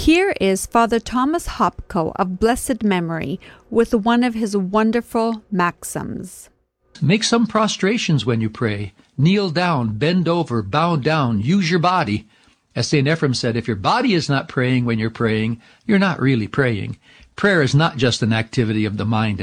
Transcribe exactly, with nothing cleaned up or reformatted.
Here is Father Thomas Hopko of blessed memory with one of his wonderful maxims. Make some prostrations when you pray. Kneel down, bend over, bow down, use your body. As Saint Ephrem said, if your body is not praying when you're praying, you're not really praying. Prayer is not just an activity of the mind